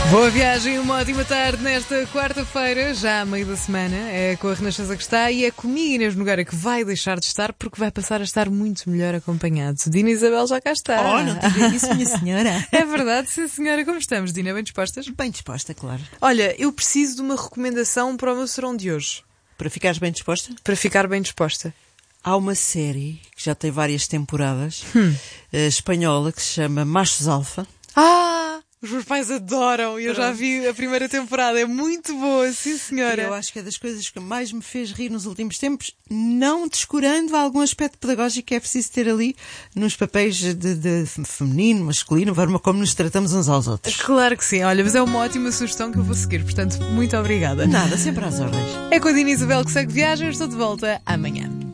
Boa viagem, uma ótima tarde nesta quarta-feira, já a meio da semana. É com a Renascença que está e é comigo, Inês Nogueira, que vai deixar de estar porque vai passar a estar muito melhor acompanhado. Dina Isabel já cá está. Oh, não te diga isso, minha senhora. É verdade, sim senhora. Como estamos, Dina? Bem dispostas? Bem disposta, claro. Olha, eu preciso de uma recomendação para o meu serão de hoje. Para ficares bem disposta? Para ficar bem disposta. Há uma série que já tem várias temporadas, espanhola, que se chama Machos Alfa. Os meus pais adoram e eu já vi a primeira temporada. É muito boa, sim senhora. Eu acho que é das coisas que mais me fez rir nos últimos tempos, não descurando algum aspecto pedagógico que é preciso ter ali nos papéis de feminino, masculino, a forma como nos tratamos uns aos outros. Claro que sim. Olha, mas é uma ótima sugestão que eu vou seguir. Portanto, muito obrigada. Nada, sempre às ordens. É com a Dina Isabel que segue viagem. Estou de volta amanhã.